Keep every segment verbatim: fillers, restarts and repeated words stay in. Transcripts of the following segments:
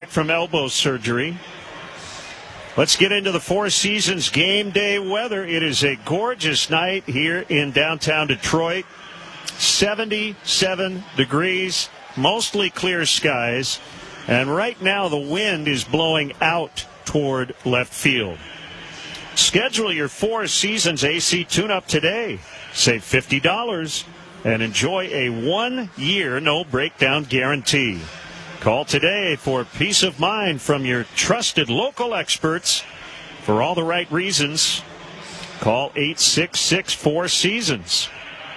from elbow surgery. Let's get into the Four Seasons game day weather. It is a gorgeous night here in downtown Detroit. seventy-seven degrees, mostly clear skies. And right now the wind is blowing out toward left field. Schedule your Four Seasons A C tune-up today. Save fifty dollars and enjoy a one-year no-breakdown guarantee. Call today for peace of mind from your trusted local experts. For all the right reasons, call eight six six, four seasons.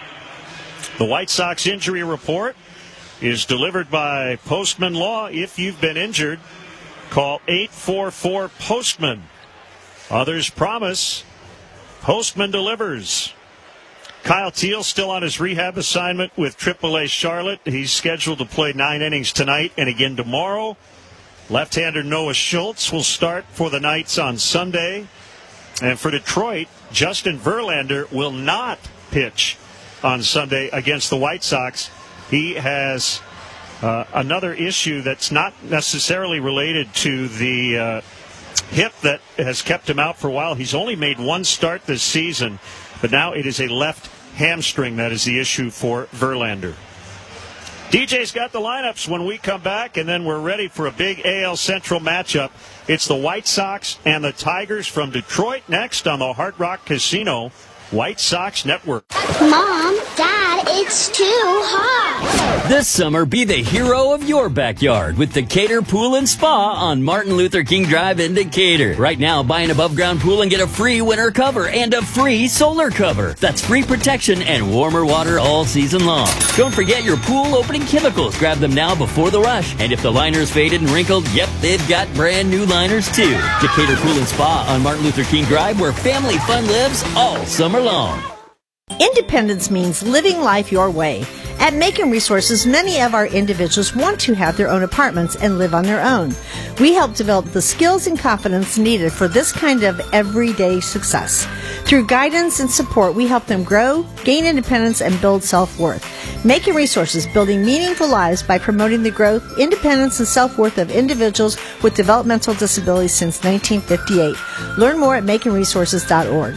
The White Sox injury report is delivered by Postman Law. If you've been injured, call eight four four, postman. Others promise. Postman delivers. Kyle Teel still on his rehab assignment with triple A Charlotte. He's scheduled to play nine innings tonight and again tomorrow. Left-hander Noah Schultz will start for the Knights on Sunday. And for Detroit, Justin Verlander will not pitch on Sunday against the White Sox. He has uh, another issue that's not necessarily related to the uh, hip that has kept him out for a while. He's only made one start this season, but now it is a left hamstring that is the issue for Verlander. D J's got the lineups when we come back, and then we're ready for a big A L Central matchup. It's the White Sox and the Tigers from Detroit next on the Hard Rock Casino White Sox Network. Mom, Dad, it's too hot. This summer, be the hero of your backyard with Decatur Pool and Spa on Martin Luther King Drive in Decatur. Right now, buy an above-ground pool and get a free winter cover and a free solar cover. That's free protection and warmer water all season long. Don't forget your pool opening chemicals. Grab them now before the rush. And if the liner's faded and wrinkled, yep, they've got brand new liners too. Decatur Pool and Spa on Martin Luther King Drive, where family fun lives all summer long. Independence means living life your way. At Macon Resources, many of our individuals want to have their own apartments and live on their own. We help develop the skills and confidence needed for this kind of everyday success. Through guidance and support, we help them grow, gain independence, and build self-worth. Macon Resources, building meaningful lives by promoting the growth, independence, and self-worth of individuals with developmental disabilities since nineteen fifty-eight. Learn more at macon resources dot org.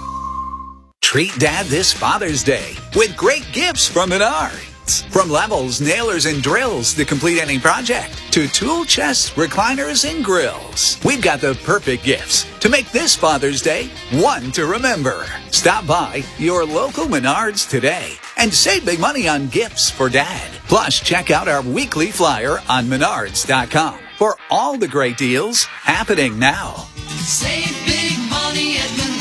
Treat Dad this Father's Day with great gifts from Menards. From levels, nailers, and drills to complete any project, to tool chests, recliners, and grills. We've got the perfect gifts to make this Father's Day one to remember. Stop by your local Menards today and save big money on gifts for Dad. Plus, check out our weekly flyer on menards dot com for all the great deals happening now. Save big money at Menards.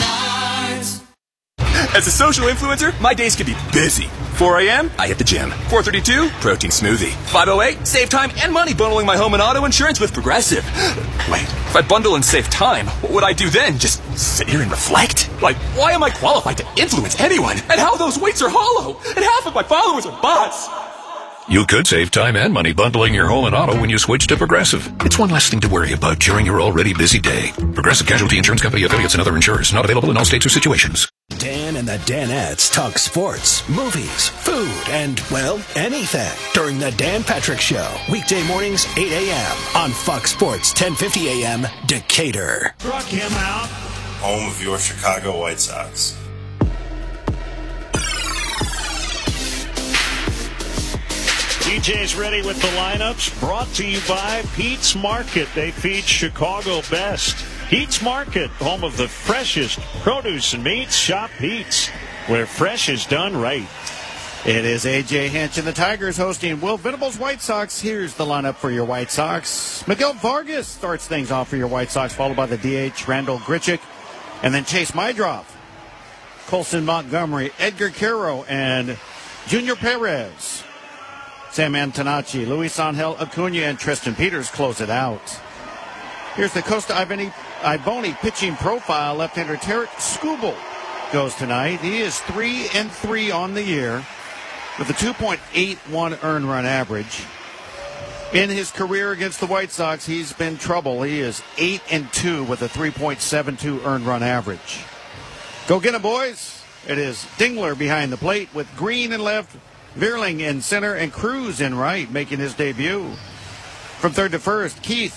As a social influencer, my days can be busy. four a.m., I hit the gym. four thirty-two, protein smoothie. five oh eight, save time and money bundling my home and auto insurance with Progressive. Wait, if I bundle and save time, what would I do then? Just sit here and reflect? Like, why am I qualified to influence anyone? And how those weights are hollow? And half of my followers are bots. You could save time and money bundling your home and auto when you switch to Progressive. It's one less thing to worry about during your already busy day. Progressive Casualty Insurance Company, affiliates, and other insurers. Not available in all states or situations. Dan and the Danettes talk sports, movies, food, and, well, anything during the Dan Patrick Show. Weekday mornings, eight a.m. on Fox Sports, ten fifty a.m. Decatur. Struck him out. Home of your Chicago White Sox. D J's ready with the lineups, brought to you by Pete's Market. They feed Chicago best. Pete's Market, home of the freshest produce and meats. Shop Pete's, where fresh is done right. It is A J Hinch and the Tigers hosting Will Venables White Sox. Here's the lineup for your White Sox. Miguel Vargas starts things off for your White Sox, followed by the D H, Randall Grichuk, and then Chase Mydroff, Colson Montgomery, Edgar Quero, and Junior Perez. Sam Antonacci, Luis Angel Acuna, and Tristan Peters close it out. Here's the Costa Ivani, Iboni pitching profile. Left-hander Tarek Skubal goes tonight. He is three and three on the year with a two point eight one earned run average. In his career against the White Sox, he's been trouble. He is eight and two with a three point seven two earned run average. Go get 'em, boys. It is Dingler behind the plate with Green in left, Vierling in center, and Cruz in right, making his debut. From third to first, Keith